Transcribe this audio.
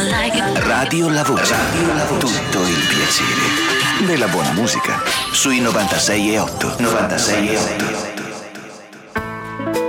Radio La Voce. Tutto il piacere della buona musica. Sui 96.8. 96.8.